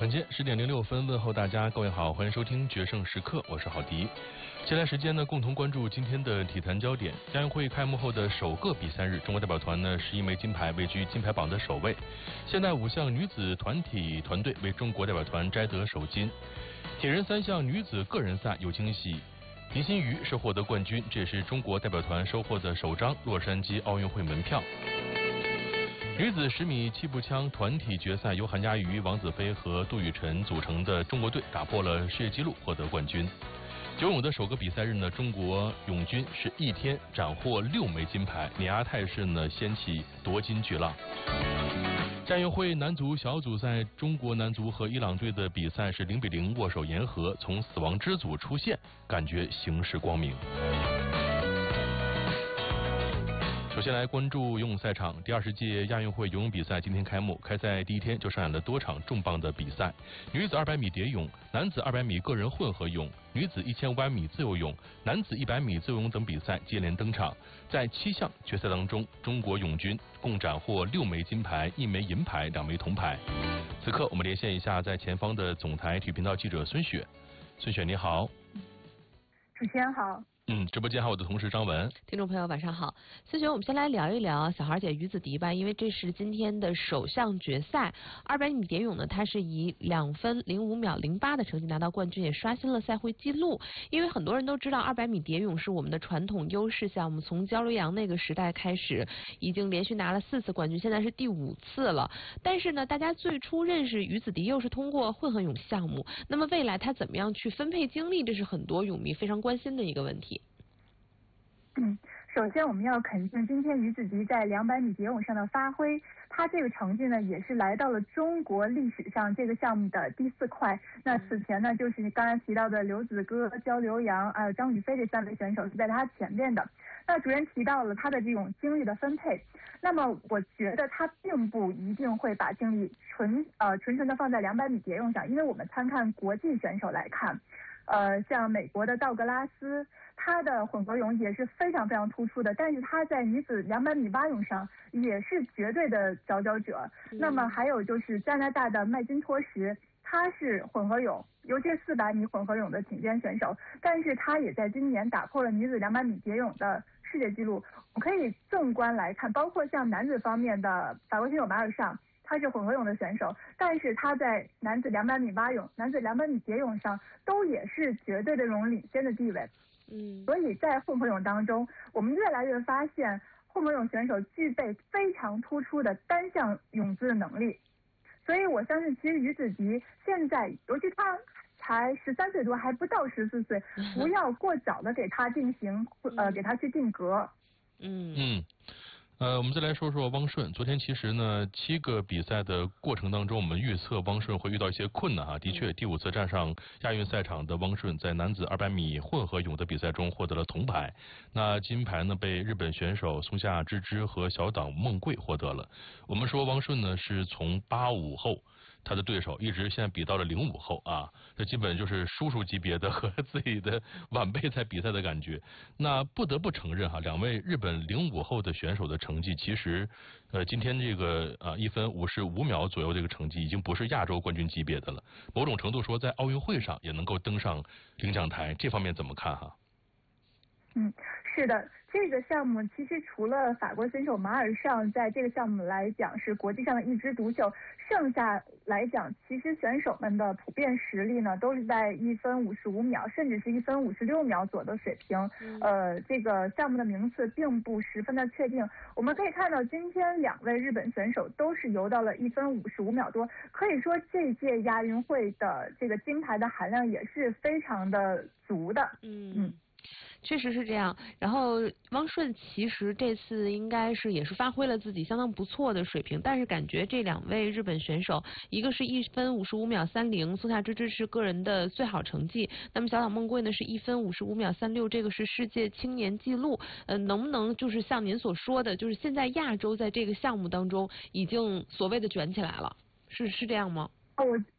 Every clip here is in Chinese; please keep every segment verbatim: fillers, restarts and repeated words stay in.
晚间十点零六分，问候大家，各位好，欢迎收听决胜时刻，我是郝迪。接下来时间呢，共同关注今天的体坛焦点。亚运会开幕后的首个比赛日，中国代表团呢十一枚金牌位居金牌榜的首位。现代五项女子团体团队为中国代表团摘得首金。铁人三项女子个人赛有惊喜，林心如是获得冠军，这也是中国代表团收获的首张洛杉矶奥运会门票。女子十米气步枪团体决赛，由韩佳瑜、王子飞和杜雨辰组成的中国队打破了世界纪录，获得冠军。游泳的首个比赛日呢，中国泳军是一天斩获六枚金牌，碾压态势呢掀起夺金巨浪。亚运会男足小组赛，中国男足和伊朗队的比赛是零比零握手言和，从死亡之组出现，感觉形势光明。首先来关注游泳赛场，第二十届亚运会游泳比赛今天开幕，开赛第一天就上演了多场重磅的比赛。女子二百米蝶泳、男子二百米个人混合泳、女子一千五百米自由泳、男子一百米自由泳等比赛接连登场。在七项决赛当中，中国泳军共斩获六枚金牌、一枚银牌、两枚铜牌。此刻我们连线一下在前方的总台体育频道记者孙雪。孙雪你好。 主持人好。 嗯，直播间还有我的同事张文。 听众朋友晚上好，孙雪，我们先来聊一聊小孩姐于子迪吧，因为这是今天的首项决赛。二百米蝶泳呢，她是以两分零五秒零八的成绩拿到冠军，也刷新了赛会纪录。因为很多人都知道，二百米蝶泳是我们的传统优势项目，从焦刘洋那个时代开始，已经连续拿了四次冠军，现在是第五次了。但是呢，大家最初认识于子迪又是通过混合泳项目，那么未来她怎么样去分配精力，这是很多泳迷非常关心的一个问题。 嗯，首先我们要肯定今天于子迪在两百米蝶泳上的发挥，他这个成绩呢也是来到了中国历史上这个项目的第四块。那此前呢就是你刚才提到的刘子歌、焦刘洋还有张雨霏这三位选手是在他前面的。那主任提到了他的这种精力的分配，那么我觉得他并不一定会把精力纯呃纯纯的放在两百米蝶泳上，因为我们参看国际选手来看，呃像美国的道格拉斯，他的混合泳也是非常非常突出的，但是他在女子两百米蛙泳上也是绝对的佼佼者。嗯、那么还有就是加拿大的麦金托什，他是混合泳，尤其是四百米混合泳的顶尖选手，但是他也在今年打破了女子两百米蝶泳的世界纪录。我可以纵观来看，包括像男子方面的法国选手马尔尚，他是混合泳的选手，但是他在男子两百米蛙泳、男子两百米蝶泳上都也是绝对的这种领先的地位。嗯，所以在混合泳当中，我们越来越发现混合泳选手具备非常突出的单项泳姿的能力。所以我相信，其实于子迪现在，尤其他才十三岁多，还不到十四岁，不要过早的给他进行呃给他去定格。 嗯嗯。呃，我们再来说说汪顺。昨天其实呢，七个比赛的过程当中，我们预测汪顺会遇到一些困难哈。的确，第五次站上亚运赛场的汪顺，在男子二百米混合泳的比赛中获得了铜牌。那金牌呢，被日本选手松下芝芝和小岛梦贵获得了。我们说汪顺呢，是从八五后，他的对手一直现在比到了零五后啊，这基本就是叔叔级别的和自己的晚辈在比赛的感觉。那不得不承认哈，两位日本零五后的选手的成绩其实，呃，今天这个啊一分五十五秒左右这个成绩已经不是亚洲冠军级别的了。某种程度说，在奥运会上也能够登上领奖台，这方面怎么看哈？ 嗯，是的，这个项目其实除了法国选手马尔尚在这个项目来讲是国际上的一枝独秀，剩下来讲，其实选手们的普遍实力呢都是在一分五十五秒，甚至是一分五十六秒左右的水平。嗯、呃，这个项目的名次并不十分的确定。我们可以看到，今天两位日本选手都是游到了一分五十五秒多，可以说这届亚运会的这个金牌的含量也是非常的足的。嗯嗯。 确实是这样，然后汪顺其实这次应该是也是发挥了自己相当不错的水平，但是感觉这两位日本选手，一个是一分五十五秒三零，松下芝芝是个人的最好成绩，那么小岛梦贵呢是一分五十五秒三六，这个是世界青年纪录。呃，能不能就是像您所说的，就是现在亚洲在这个项目当中已经所谓的卷起来了，是是这样吗？ 哦，我。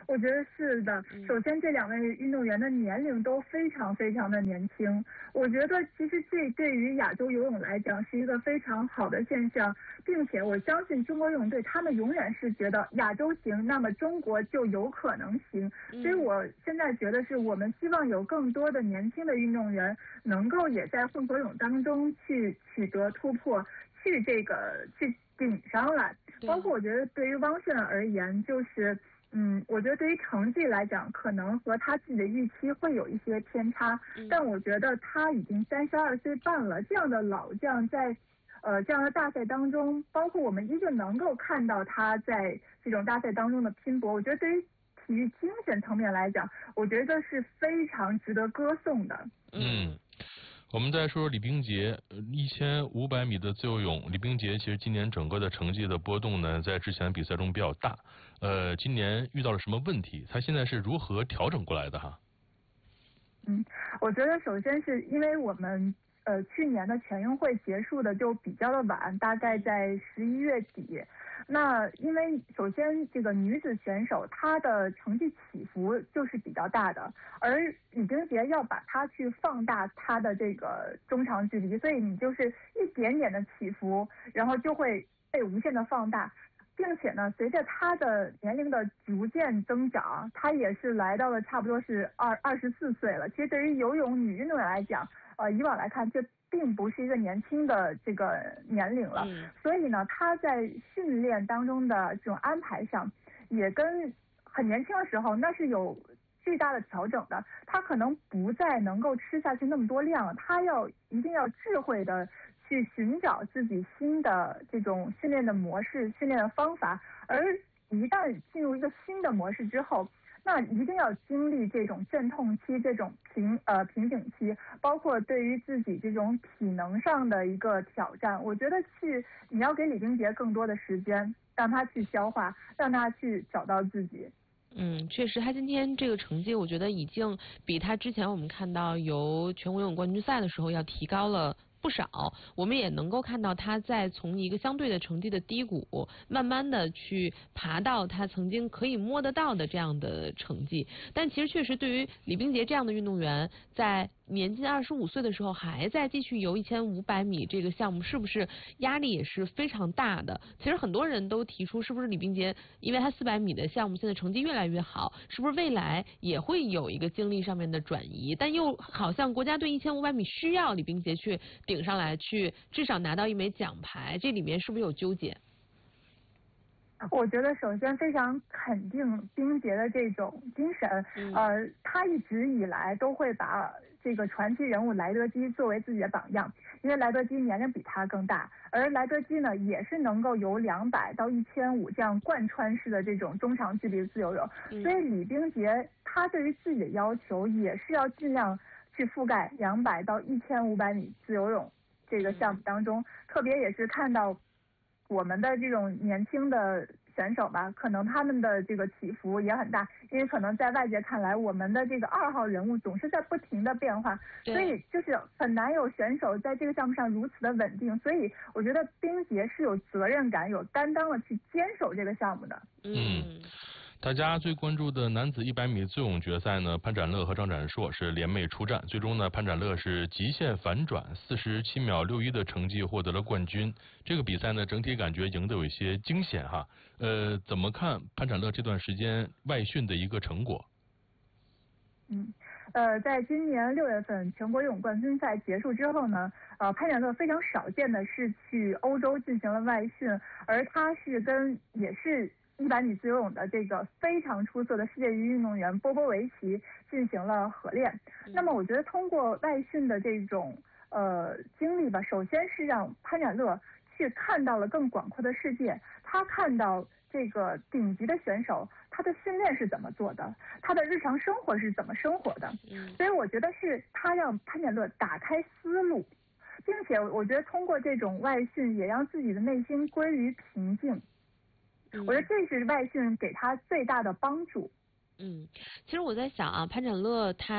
我觉得是的。首先，这两位运动员的年龄都非常非常的年轻。我觉得其实这对于亚洲游泳来讲是一个非常好的现象，并且我相信中国游泳队他们永远是觉得亚洲行，那么中国就有可能行。所以我现在觉得是我们希望有更多的年轻的运动员能够也在混合泳当中去取得突破，去这个去顶上来。包括我觉得对于汪顺而言，就是。嗯，我觉得对于成绩来讲，可能和他自己的预期会有一些偏差，嗯、但我觉得他已经三十二岁半了，这样的老将在，呃这样的大赛当中，包括我们依旧能够看到他在这种大赛当中的拼搏，我觉得对于体育精神层面来讲，我觉得是非常值得歌颂的。 嗯。我们再说说李冰洁，一千五百米的自由泳，李冰洁其实今年整个的成绩的波动呢，在之前比赛中比较大。呃，今年遇到了什么问题？他现在是如何调整过来的哈？ 嗯，我觉得首先是因为我们呃去年的全运会结束的就比较的晚，大概在十一月底。那因为首先这个女子选手她的成绩起伏就是比较大的，而李冰洁要把她去放大她的这个中长距离，所以你就是一点点的起伏，然后就会被无限的放大。并且呢，随着她的年龄的逐渐增长，她也是来到了差不多是二二十四岁了。其实对于游泳女运动员来讲，呃，以往来看这并不是一个年轻的这个年龄了。嗯、所以呢，她在训练当中的这种安排上，也跟很年轻的时候那是有巨大的调整的。她可能不再能够吃下去那么多量，她要一定要智慧的。去寻找自己新的这种训练的模式、训练的方法，而一旦进入一个新的模式之后，那一定要经历这种阵痛期、这种瓶呃瓶颈期，包括对于自己这种体能上的一个挑战。我觉得去你要给李冰洁更多的时间，让她去消化，让她去找到自己。 嗯，确实，他今天这个成绩，我觉得已经比他之前我们看到游全国游泳冠军赛的时候要提高了不少。我们也能够看到他在从一个相对的成绩的低谷，慢慢的去爬到他曾经可以摸得到的这样的成绩。但其实确实对于李冰洁这样的运动员，在年近二十五岁的时候还在继续游一千五百米这个项目，是不是压力也是非常大的？其实很多人都提出，是不是李冰洁因为他四百米的项目现在成绩越来越好，是不是未来也会有一个精力上面的转移？但又好像国家队一千五百米需要李冰洁去顶上来，去至少拿到一枚奖牌，这里面是不是有纠结？ 我觉得首先非常肯定冰洁的这种精神，嗯、呃，他一直以来都会把这个传奇人物莱德基作为自己的榜样，因为莱德基年龄比他更大，而莱德基呢也是能够游两百到一千五这样贯穿式的这种中长距离自由泳，嗯、所以李冰洁他对于自己的要求也是要尽量去覆盖两百到一千五百米自由泳这个项目当中，特别也是看到。我们的这种年轻的选手吧，可能他们的这个起伏也很大，因为可能在外界看来，我们的这个二号人物总是在不停的变化，所以就是很难有选手在这个项目上如此的稳定。所以我觉得冰洁是有责任感、有担当的去坚守这个项目的。 嗯。大家最关注的男子一百米自由泳决赛呢，潘展乐和张展硕是联袂出战，最终呢，潘展乐是极限反转四十七秒六一的成绩获得了冠军。这个比赛呢，整体感觉赢得有一些惊险哈。呃，怎么看潘展乐这段时间外训的一个成果？ 嗯，呃，在今年六月份全国游泳冠军赛结束之后呢，呃，潘展乐非常少见的是去欧洲进行了外训，而他是跟也是。一百米自由泳的这个非常出色的世界级运动员波波维奇进行了合练。嗯、那么我觉得通过外训的这种呃经历吧，首先是让潘展乐去看到了更广阔的世界，他看到这个顶级的选手他的训练是怎么做的，他的日常生活是怎么生活的。嗯、所以我觉得是他让潘展乐打开思路，并且我觉得通过这种外训也让自己的内心归于平静。我觉得这是外训给他最大的帮助。 嗯，其实我在想啊，潘展乐他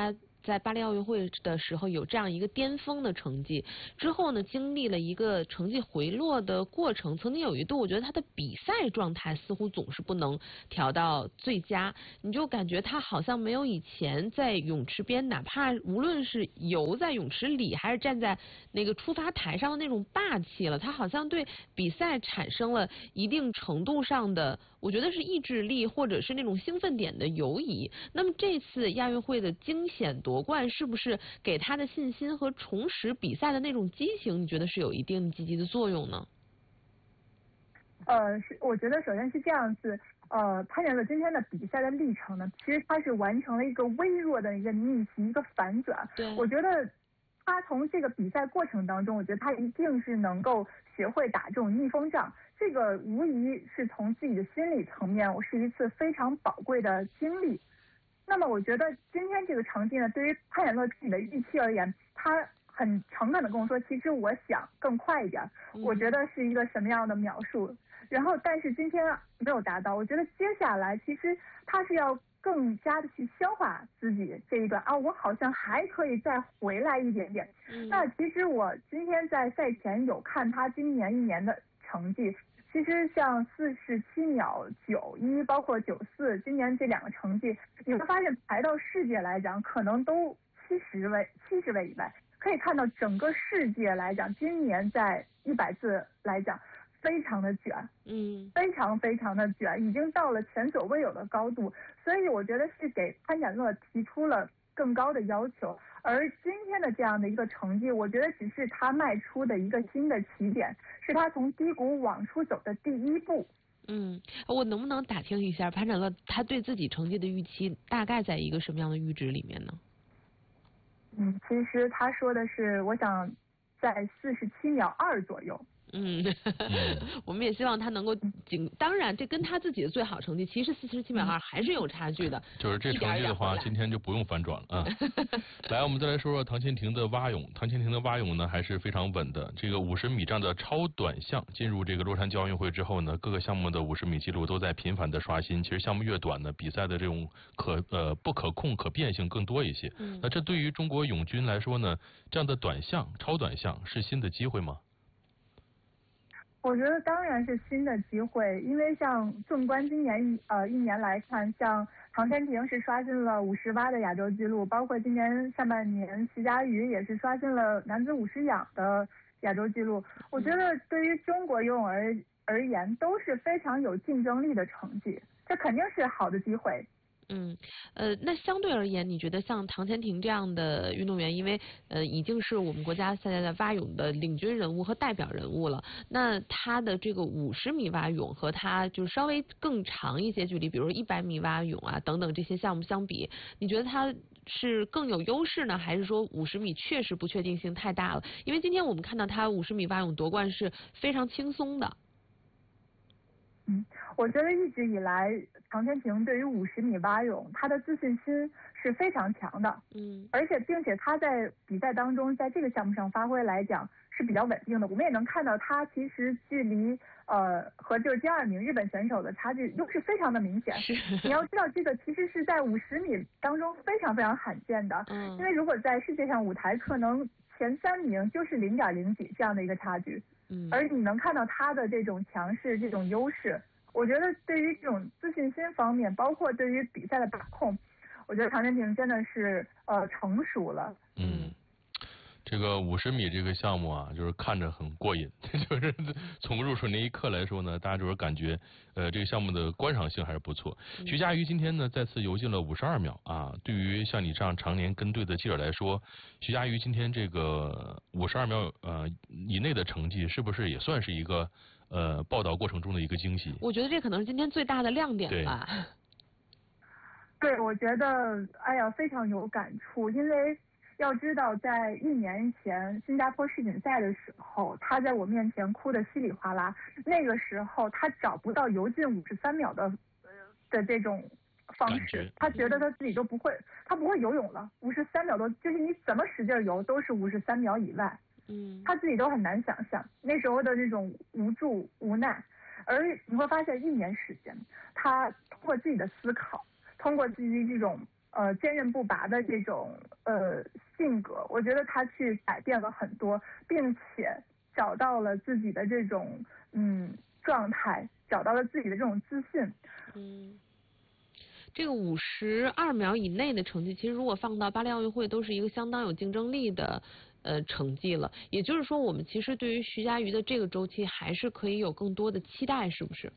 在巴黎奥运会的时候有这样一个巅峰的成绩，之后呢，经历了一个成绩回落的过程。曾经有一度，我觉得他的比赛状态似乎总是不能调到最佳，你就感觉他好像没有以前在泳池边，哪怕无论是游在泳池里，还是站在那个出发台上的那种霸气了。他好像对比赛产生了一定程度上的，我觉得是意志力或者是那种兴奋点的游移。那么这次亚运会的惊险夺冠，是不是给他的信心和重拾比赛的那种激情，你觉得是有一定积极的作用呢？ 呃，是，我觉得首先是这样子，呃，潘展乐今天的比赛的历程呢，其实他是完成了一个微弱的一个逆袭，一个反转。 对， 我觉得他从这个比赛过程当中，我觉得他一定是能够学会打这种逆风仗，这个无疑是从自己的心理层面，我是一次非常宝贵的经历。那么我觉得今天这个成绩呢，对于潘展乐自己的预期而言，他很诚恳的跟我说，其实我想更快一点，我觉得是一个什么样的描述。然后，但是今天没有达到。我觉得接下来其实他是要更加的去消化自己这一段啊，我好像还可以再回来一点点。 嗯、 那其实我今天在赛前有看他今年一年的成绩，其实像四十七秒九一，包括九四，今年这两个成绩，你会发现排到世界来讲，可能都七十位、七十位以外。可以看到整个世界来讲，今年在一百字来讲。非常的卷， 嗯， 非常非常的卷，已经到了前所未有的高度，所以我觉得是给潘展乐提出了更高的要求。而今天的这样的一个成绩，我觉得只是他迈出的一个新的起点，是他从低谷往出走的第一步。 嗯，我能不能打听一下潘展乐他对自己成绩的预期大概在一个什么样的阈值里面呢？ 嗯，其实他说的是，我想在四十七秒二左右。 嗯，我们也希望他能够仅，当然这跟他自己的最好成绩，其实四十七秒二还是有差距的。 就是这成绩的话，今天就不用反转了啊。来，我们再来说说唐千婷的蛙泳。唐千婷的蛙泳呢还是非常稳的。这个五十米这样的超短项进入这个洛杉矶奥运会之后呢，各个项目的五十米记录都在频繁的刷新。其实项目越短呢，比赛的这种可呃不可控、可变性更多一些。 嗯、 那这对于中国泳军来说呢，这样的短项、超短项是新的机会吗？ 我觉得当然是新的机会，因为像纵观今年呃一年来看，像唐千婷是刷新了五十蛙的亚洲纪录，包括今年上半年徐嘉余也是刷新了男子五十仰的亚洲纪录。我觉得对于中国游泳而而言都是非常有竞争力的成绩，这肯定是好的机会。 嗯，呃，那相对而言，你觉得像唐千婷这样的运动员，因为呃已经是我们国家现在的蛙泳的领军人物和代表人物了，那他的这个五十米蛙泳和他就稍微更长一些距离，比如一百米蛙泳啊等等这些项目相比，你觉得他是更有优势呢，还是说五十米确实不确定性太大了？因为今天我们看到他五十米蛙泳夺冠是非常轻松的。 嗯，我觉得一直以来，唐千婷对于五十米蛙泳，她的自信心是非常强的。 嗯， 而且并且她在比赛当中，在这个项目上发挥来讲是比较稳定的。我们也能看到她其实距离呃和就是第二名日本选手的差距优势非常的明显。你要知道，这个其实是在五十米当中非常非常罕见的。 嗯， 因为如果在世界上舞台，可能前三名就是零点零几这样的一个差距。 嗯， 而你能看到他的这种强势、这种优势，我觉得对于这种自信心方面，包括对于比赛的把控，我觉得唐千婷真的是呃成熟了。 嗯，这个五十米这个项目啊，就是看着很过瘾，就是从入水那一刻来说呢，大家就是感觉呃这个项目的观赏性还是不错。 嗯、 徐嘉余今天呢再次游进了五十二秒啊，对于像你这样常年跟队的记者来说，徐嘉余今天这个五十二秒呃以内的成绩，是不是也算是一个呃报道过程中的一个惊喜？ 我觉得这可能是今天最大的亮点吧。 对，对我觉得哎呀非常有感触，因为要知道在一年前新加坡世锦赛的时候，他在我面前哭得稀里哗啦，那个时候他找不到游进五十三秒的的这种方式，他觉得他自己都不会，他不会游泳了，五十三秒多，就是你怎么使劲游都是五十三秒以外。 嗯， 他自己都很难想象那时候的这种无助无奈，而你会发现一年时间，他通过自己的思考，通过自己这种呃坚韧不拔的这种呃性格，我觉得他去改变了很多，并且找到了自己的这种嗯状态，找到了自己的这种自信。 嗯。这个五十二秒以内的成绩，其实如果放到巴黎奥运会，都是一个相当有竞争力的呃成绩了。也就是说，我们其实对于徐嘉余的这个周期，还是可以有更多的期待，是不是？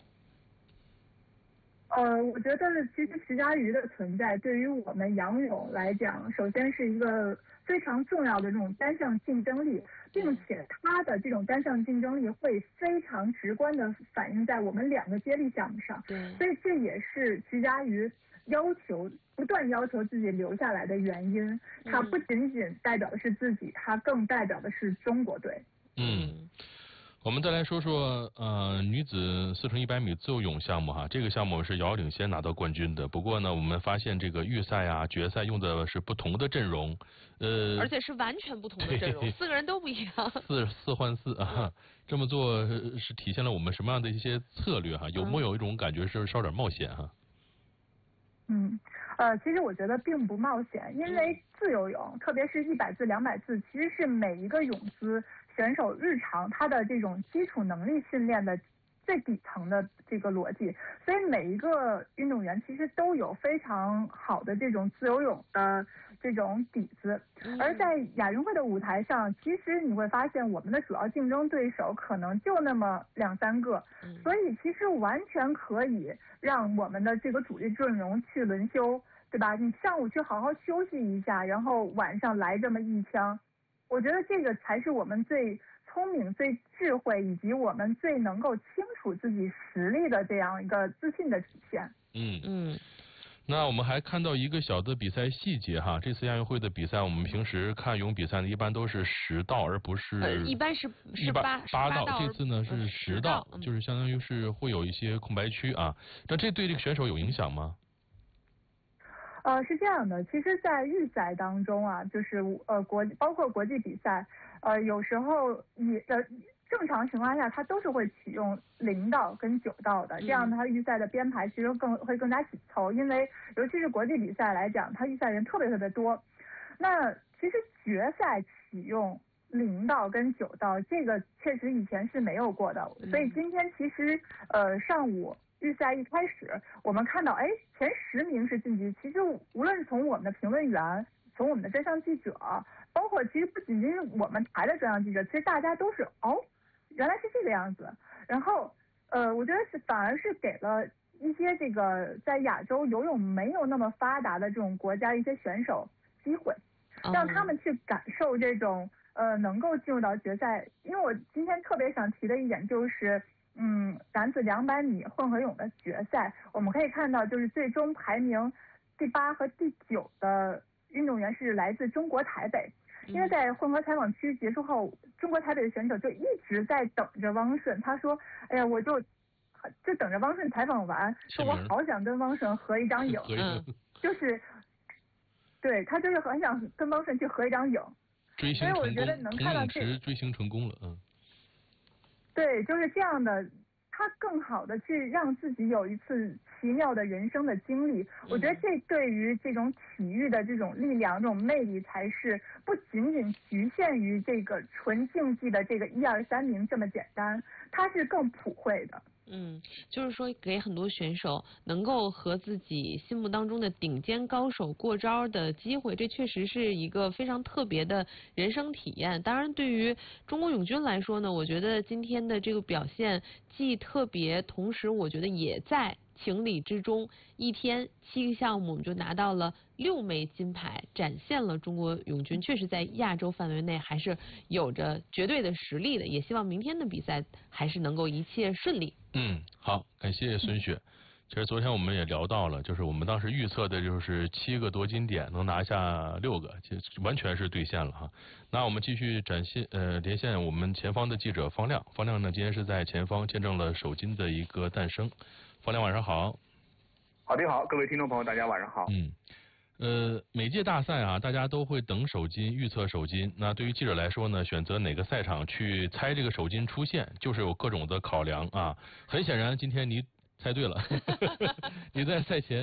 呃，我觉得其实徐嘉余的存在对于我们仰泳来讲，首先是一个非常重要的这种单项竞争力，并且他的这种单项竞争力会非常直观的反映在我们两个接力项目上。 对， 所以这也是徐嘉余要求不断要求自己留下来的原因。他不仅仅代表的是自己，他更代表的是中国队。 嗯。我们再来说说呃女子四乘一百米自由泳项目哈，这个项目是遥遥领先拿到冠军的。不过呢，我们发现这个预赛啊、决赛用的是不同的阵容，呃， 而且是完全不同的阵容，四个人都不一样。 四四换四啊，这么做是体现了我们什么样的一些策略哈？有没有一种感觉是稍点冒险哈？ 嗯，呃，其实我觉得并不冒险，因为自由泳，特别是一百自、两百自，其实是每一个泳姿选手日常他的这种基础能力训练的最底层的这个逻辑，所以每一个运动员其实都有非常好的这种自由泳的这种底子。而在亚运会的舞台上，其实你会发现我们的主要竞争对手可能就那么两三个，所以其实完全可以让我们的这个主力阵容去轮休，对吧？你上午去好好休息一下，然后晚上来这么一枪，我觉得这个才是我们最聪明、最智慧，以及我们最能够清楚自己实力的这样一个自信的体现。 嗯嗯。 那我们还看到一个小的比赛细节哈，这次亚运会的比赛，我们平时看泳比赛呢，一般都是十道，而不是呃，一般是是八八道， 这次呢是十道， 嗯、 就是相当于是会有一些空白区啊。那这对这个选手有影响吗？ 呃，是这样的，其实，在预赛当中啊，就是呃国包括国际比赛，呃有时候也呃正常情况下，它都是会启用零道跟九道的，这样它预赛的编排其实更会更加紧凑，因为尤其是国际比赛来讲，它预赛人特别特别多。那其实决赛启用零道跟九道，这个确实以前是没有过的，所以今天其实呃上午预赛一开始，我们看到哎前十名是晋级，其实无论是从我们的评论员，从我们的专项记者，包括其实不仅仅是我们台的专项记者，其实大家都是哦原来是这个样子。然后呃我觉得是反而是给了一些这个在亚洲游泳没有那么发达的这种国家一些选手机会，让他们去感受这种呃能够进入到决赛。因为我今天特别想提的一点就是。嗯，男子两百米混合泳的决赛，我们可以看到，就是最终排名第八和第九的运动员是来自中国台北。因为在混合采访区结束后，中国台北的选手就一直在等着汪顺。他说：“哎呀，我就就等着汪顺采访完，说我好想跟汪顺合一张影。”嗯，就是，对他就是很想跟汪顺去合一张影。 追星成功， 所以我觉得能看到这追星成功了，嗯。 对，就是这样的，他更好的去让自己有一次奇妙的人生的经历。我觉得这对于这种体育的这种力量、这种魅力，才是不仅仅局限于这个纯竞技的这个一二三名这么简单，它是更普惠的。 嗯，就是说给很多选手能够和自己心目当中的顶尖高手过招的机会，这确实是一个非常特别的人生体验。当然，对于中国泳军来说呢，我觉得今天的这个表现既特别，同时我觉得也在情理之中。一天七个项目，我们就拿到了六枚金牌，展现了中国泳军确实在亚洲范围内还是有着绝对的实力的。也希望明天的比赛还是能够一切顺利。 嗯，好，感谢孙雪。其实昨天我们也聊到了，就是我们当时预测的就是七个夺金点能拿下六个，就完全是兑现了哈。那我们继续展现呃连线我们前方的记者方亮，方亮呢今天是在前方见证了首金的一个诞生。方亮晚上好。 好的好，各位听众朋友大家晚上好。 嗯。呃，每届大赛啊，大家都会等首金，预测首金。那对于记者来说呢，选择哪个赛场去猜这个首金出现，就是有各种的考量啊。很显然，今天你猜对了。你在赛前为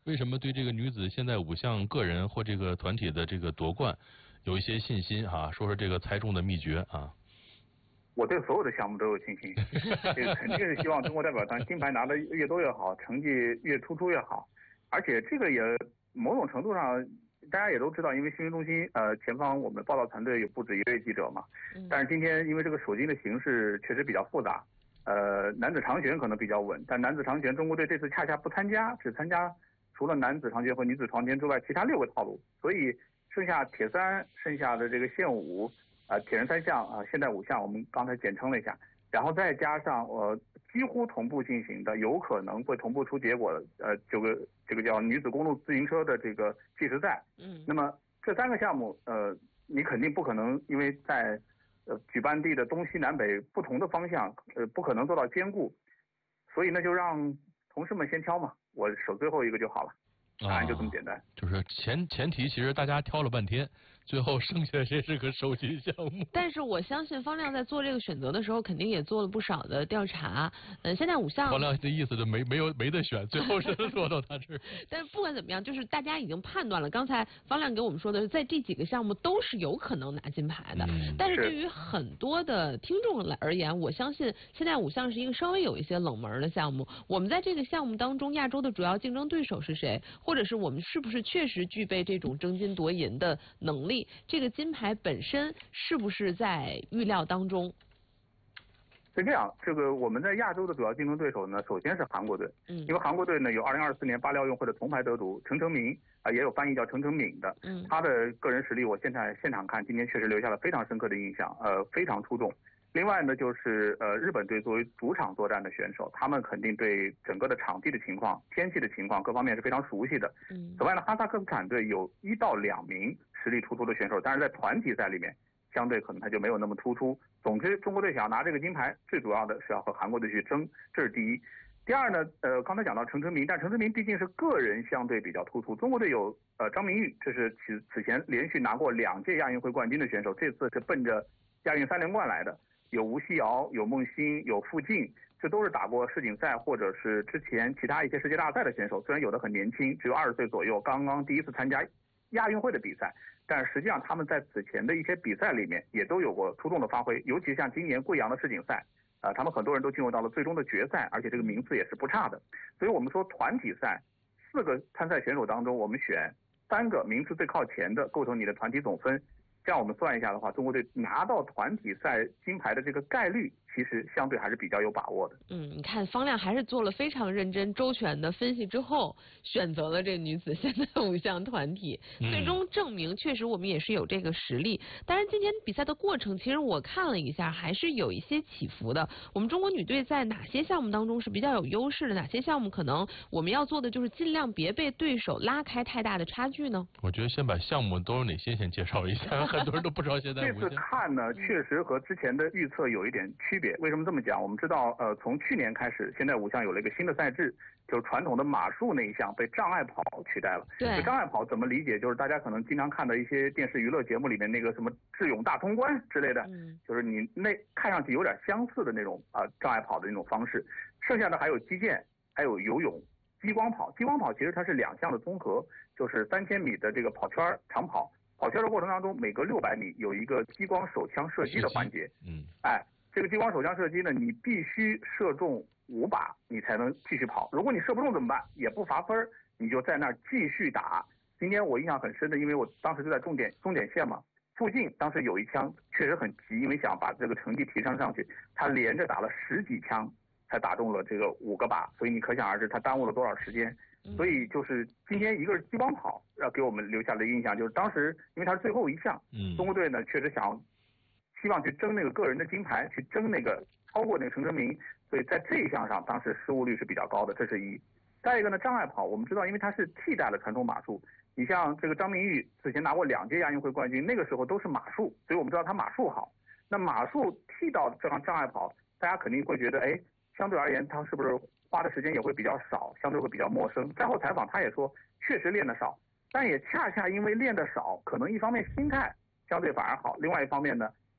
为什么对这个女子现代五项个人或这个团体的这个夺冠有一些信心啊？说说这个猜中的秘诀啊。 我对所有的项目都有信心，这个肯定是希望中国代表团金牌拿的越多越好，成绩越突出越好。而且这个也某种程度上，大家也都知道，因为新闻中心呃前方我们报道团队有不止一位记者嘛。但是今天因为这个首金的形势确实比较复杂，呃男子长拳可能比较稳，但男子长拳中国队这次恰恰不参加，只参加除了男子长拳和女子长拳之外其他六个套路，所以剩下铁三，剩下的这个线五。啊，铁人三项啊，现代五项，我们刚才简称了一下，然后再加上呃几乎同步进行的，有可能会同步出结果的，呃，这个这个叫女子公路自行车的这个计时赛。嗯。那么这三个项目，呃，你肯定不可能，因为在呃举办地的东西南北不同的方向，呃，不可能做到兼顾，所以呢，就让同事们先挑嘛，我守最后一个就好了。答案就这么简单。啊、 就是前前提，其实大家挑了半天，最后剩下这是个首金项目。 但是我相信方亮在做这个选择的时候，肯定也做了不少的调查。嗯，现在五项。 方亮的意思就没没有没得选，最后是落到他这儿。 但是不管怎么样，就是大家已经判断了。刚才方亮给我们说的是，在这几个项目都是有可能拿金牌的。嗯、但是对于很多的听众来而言，我相信现在五项是一个稍微有一些冷门的项目。我们在这个项目当中，亚洲的主要竞争对手是谁？或者是我们是不是确实具备这种争金夺银的能力？这个金牌本身是不是在预料当中？ 是这样，这个我们在亚洲的主要竞争对手呢，首先是韩国队，嗯，因为韩国队呢有二零二四年巴黎奥运会的铜牌得主陈成明啊、呃，也有翻译叫陈成敏的，嗯，他的个人实力我现在现场看，今年确实留下了非常深刻的印象，呃，非常出众。另外呢，就是呃日本队作为主场作战的选手，他们肯定对整个的场地的情况、天气的情况各方面是非常熟悉的。嗯。此外呢，哈萨克斯坦队有一到两名实力突出的选手，但是在团体赛里面，相对可能他就没有那么突出。总之，中国队想要拿这个金牌，最主要的是要和韩国队去争，这是第一。第二呢，呃，刚才讲到陈成明，但陈成明毕竟是个人相对比较突出。中国队有呃张明玉，这是此此前连续拿过两届亚运会冠军的选手，这次是奔着亚运三连冠来的。有吴曦瑶，有孟欣，有傅静，这都是打过世锦赛或者是之前其他一些世界大赛的选手。虽然有的很年轻，只有二十岁左右，刚刚第一次参加亚运会的比赛，但实际上他们在此前的一些比赛里面也都有过出众的发挥。尤其像今年贵阳的世锦赛，呃，他们很多人都进入到了最终的决赛，而且这个名次也是不差的。所以我们说团体赛四个参赛选手当中，我们选三个名次最靠前的，构成你的团体总分。这样我们算一下的话，中国队拿到团体赛金牌的这个概率，其实相对还是比较有把握的。 嗯，你看方亮还是做了非常认真周全的分析之后，选择了这女子现代五项团体，嗯、最终证明确实我们也是有这个实力。当然，今天比赛的过程，其实我看了一下，还是有一些起伏的。我们中国女队在哪些项目当中是比较有优势的？哪些项目可能我们要做的就是尽量别被对手拉开太大的差距呢？ 我觉得先把项目都有哪些先介绍一下。很多人都不知道现在这次看呢，确实和之前的预测有一点区别。为什么这么讲？我们知道，呃，从去年开始，现代五项有了一个新的赛制，就是传统的马术那一项被障碍跑取代了。 对。 障碍跑怎么理解？就是大家可能经常看到一些电视娱乐节目里面那个什么智勇大通关之类的，嗯、就是你那看上去有点相似的那种啊、呃、障碍跑的那种方式。剩下的还有击剑，还有游泳。激光跑，激光跑其实它是两项的综合，就是三千米的这个跑圈长跑。跑圈的过程当中，每隔六百米有一个激光手枪射击的环节。嗯，哎，这个激光手枪射击呢，你必须射中五把，你才能继续跑。如果你射不中怎么办？也不罚分，你就在那儿继续打。今天我印象很深的，因为我当时就在终点终点线嘛，附近当时有一枪确实很急，因为想把这个成绩提升上去，他连着打了十几枪才打中了这个五个靶，所以你可想而知他耽误了多少时间。所以就是今天一个是激光跑，要给我们留下的印象就是当时因为它是最后一项，嗯，中国队呢确实想希望去争那个个人的金牌，去争那个超过那个陈成明，所以在这一项上当时失误率是比较高的，这是一。再一个呢，障碍跑我们知道，因为它是替代了传统马术，你像这个张明玉此前拿过两届亚运会冠军，那个时候都是马术，所以我们知道他马术好。那马术替到这样障碍跑，大家肯定会觉得，哎，相对而言他是不是花的时间也会比较少，相对会比较陌生。赛后采访他也说，确实练得少，但也恰恰因为练得少，可能一方面心态相对反而好，另外一方面呢，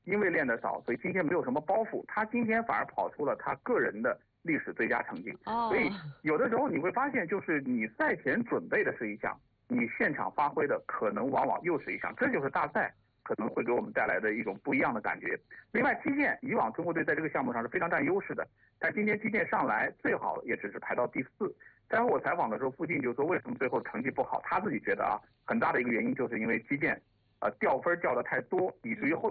因为练得少，所以今天没有什么包袱，他今天反而跑出了他个人的历史最佳成绩。 哦。 所以有的时候你会发现，就是你赛前准备的是一项，你现场发挥的可能往往又是一项，这就是大赛可能会给我们带来的一种不一样的感觉。另外，击剑以往中国队在这个项目上是非常占优势的，但今天击剑上来最好也只是排到第四。待会我采访的时候，傅静就说为什么最后成绩不好，他自己觉得啊，很大的一个原因就是因为击剑呃掉分掉的太多，以至于后